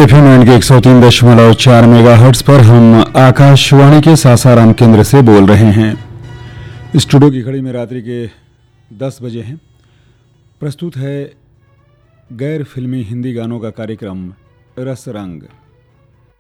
FM band के 103.4 megahertz पर हम आकाशवाणी के सासाराम केंद्र से बोल रहे हैं। स्टूडियो की घड़ी में रात्रि के 10 बजे हैं। प्रस्तुत है गैर फिल्मी हिंदी गानों का कार्यक्रम रस रंग।